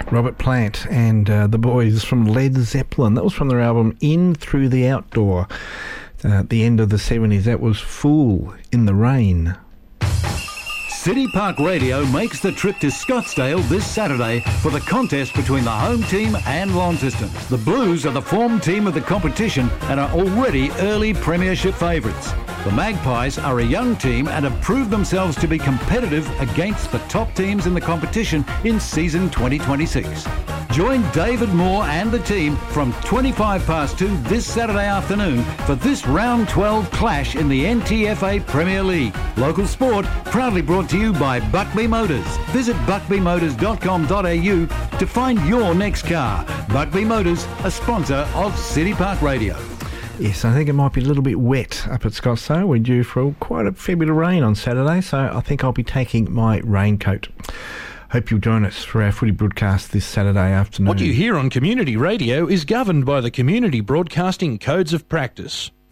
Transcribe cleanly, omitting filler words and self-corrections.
Robert Plant and the boys from Led Zeppelin. That was from their album In Through the Outdoor. At the end of the 70s, that was Fool in the Rain. City Park Radio makes the trip to Scottsdale this Saturday for the contest between the home team and Launceston. The Blues are the form team of the competition and are already early premiership favourites. The Magpies are a young team and have proved themselves to be competitive against the top teams in the competition in season 2026. Join David Moore and the team from 2 this Saturday afternoon for this round 12 clash in the NTFA Premier League. Local sport proudly brought to you by Buckby Motors. Visit buckbymotors.com.au to find your next car. Buckby Motors, a sponsor of City Park Radio. Yes, I think it might be a little bit wet up at Scottsdale. We're due for quite a fair bit of rain on Saturday, so I think I'll be taking my raincoat. Hope you'll join us for our footy broadcast this Saturday afternoon. What you hear on community radio is governed by the Community Broadcasting Codes of Practice.